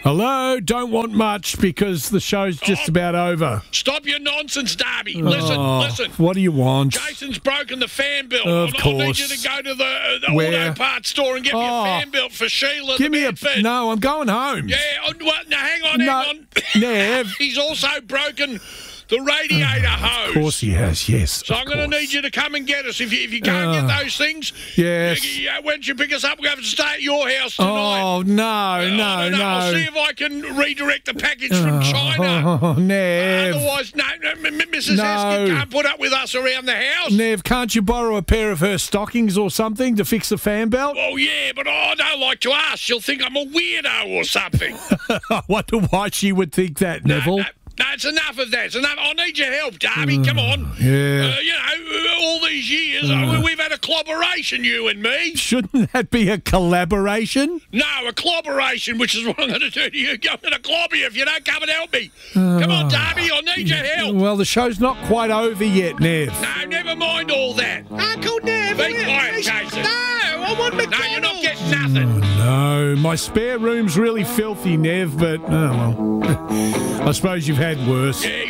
Hello, don't want much because the show's just about over. Stop your nonsense, Darby. Listen. What do you want? Jason's broken the fan belt. Of I course. need you to go to the Where? auto parts store and get me a fan belt for Sheila. Give me Bedford. No, I'm going home. Yeah, now hang on. Nev. He's also broken the radiator hose. Of course he has, yes. So I'm going to need you to come and get us. If you can't get those things, yes. Why don't you pick us up? We'll have to stay at your house tonight. Oh, no. I'll see if I can redirect the package from China. Oh, Nev. Otherwise, Mrs. Hesketh can't put up with us around the house. Nev, can't you borrow a pair of her stockings or something to fix the fan belt? Oh, yeah, but I don't like to ask. She'll think I'm a weirdo or something. I wonder why she would think that, Neville. No, it's enough of that. It's enough. I need your help, Darby. Come on. Yeah. All these years, we've had a collaboration, you and me. Shouldn't that be a collaboration? No, a collaboration, which is what I'm going to do to you. I'm going to clobber you if you don't come and help me. Come on, Darby. I need your help. Well, the show's not quite over yet, Nev. No, never mind all that. Uncle Nev. Be quiet, Jason. No, I want McDonald's. No, you're not getting nothing. No, my spare room's really filthy, Nev, but, oh, well, I suppose you've had worse. Yeah,